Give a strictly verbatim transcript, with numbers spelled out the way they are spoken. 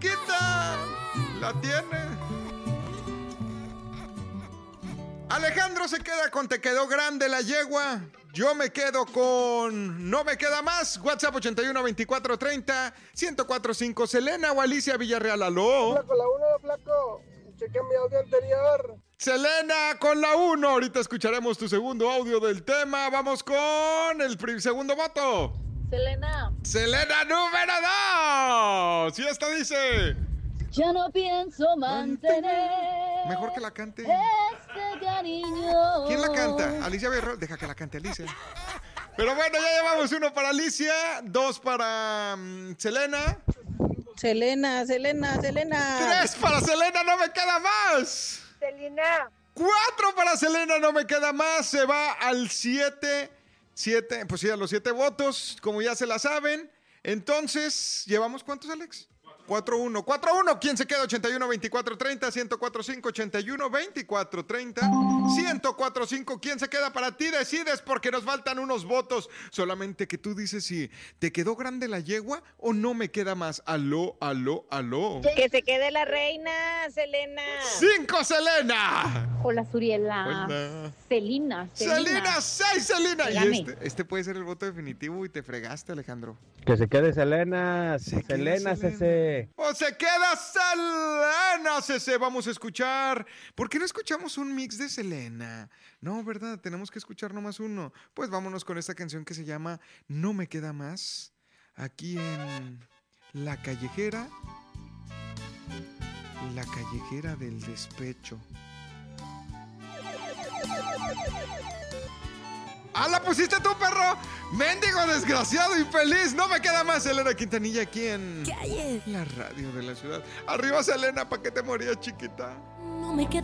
chiquita. La tiene. Alejandro se queda con Te quedó grande la yegua. Yo me quedo con No me queda más. WhatsApp ochenta y uno, veinticuatro, treinta, ciento cuatro punto cinco. Selena o Alicia Villarreal, aló. Flaco, la uno, flaco. Chequea mi audio anterior. Selena con la uno. Ahorita escucharemos tu segundo audio del tema. Vamos con el prim- segundo voto. Selena. Selena número dos. Y esta dice... Ya no pienso mantener. Mejor que la cante. Este cariño. ¿Quién la canta? Alicia Villarreal. Deja que la cante Alicia. Pero bueno, ya llevamos uno para Alicia, dos para um, Selena. Selena, Selena, Selena. Tres para Selena, no me queda más. Selena. Cuatro para Selena, no me queda más. Se va al siete. Siete, pues sí, a los siete votos, como ya se la saben. Entonces, ¿llevamos cuántos, Alex? cuatro uno. cuatro uno. ¿Quién se queda? ochenta y uno, veinticuatro, treinta, ciento cuatro punto cinco, ochenta y uno, veinticuatro, treinta, ciento cuatro punto cinco. ¿Quién se queda? Para ti decides porque nos faltan unos votos. Solamente que tú dices si te quedó grande la yegua o no me queda más. Aló, aló, aló. Que se quede la reina, Selena. ¡Cinco, Selena! Hola, Suriela. Hola. Selena. Selena, seis, Selena. Y Gané. este, este puede ser el voto definitivo y te fregaste, Alejandro. Que se quede Selena. Se queda Selena, Selena. Cece. ¡O se queda Selena, Cece! Vamos a escuchar. ¿Por qué no escuchamos un mix de Selena? No, ¿verdad? Tenemos que escuchar nomás uno. Pues vámonos con esta canción que se llama No me queda más. Aquí en La Callejera. La Callejera del Despecho. ¡Ah, la pusiste tú, perro! ¡Méndigo desgraciado, infeliz! No me queda más, Selena Quintanilla, aquí en la radio de la ciudad. Arriba, Selena, ¿para qué te morías, chiquita? No me queda